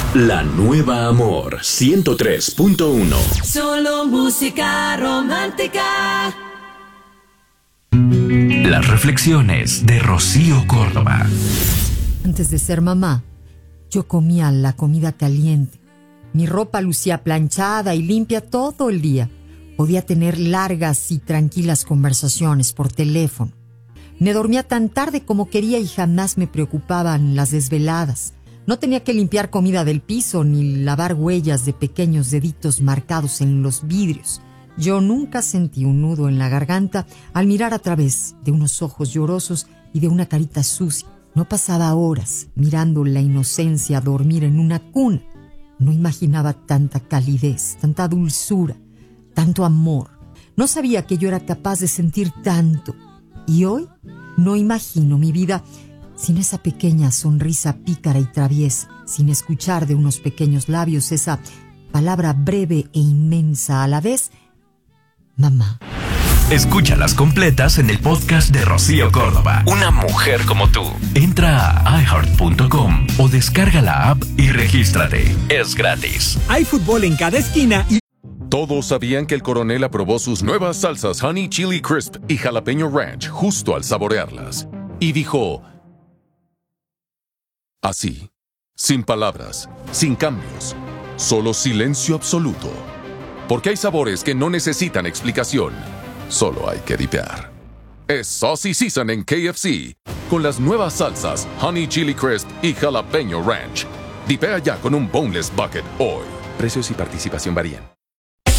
La nueva Amor 103.1. Solo música romántica. Las reflexiones de Rocío Córdoba. Antes de ser mamá, yo comía la comida caliente. Mi ropa lucía planchada y limpia todo el día. Podía tener largas y tranquilas conversaciones por teléfono. Me dormía tan tarde como quería y jamás me preocupaban las desveladas. No tenía que limpiar comida del piso ni lavar huellas de pequeños deditos marcados en los vidrios. Yo nunca sentí un nudo en la garganta al mirar a través de unos ojos llorosos y de una carita sucia. No pasaba horas mirando la inocencia dormir en una cuna. No imaginaba tanta calidez, tanta dulzura, tanto amor. No sabía que yo era capaz de sentir tanto. Y hoy no imagino mi vida sin esa pequeña sonrisa pícara y traviesa, sin escuchar de unos pequeños labios esa palabra breve e inmensa a la vez: mamá. Escúchalas completas en el podcast de Rocío Córdoba. Una mujer como tú. Entra a iHeart.com o descarga la app y regístrate. Es gratis. Hay fútbol en cada esquina y... Todos sabían que el coronel aprobó sus nuevas salsas Honey Chili Crisp y Jalapeño Ranch justo al saborearlas. Y dijo... así, sin palabras, sin cambios, solo silencio absoluto. Porque hay sabores que no necesitan explicación, solo hay que dipear. Es Saucy Season en KFC, con las nuevas salsas Honey Chili Crisp y Jalapeño Ranch. Dipea ya con un Boneless Bucket hoy. Precios y participación varían.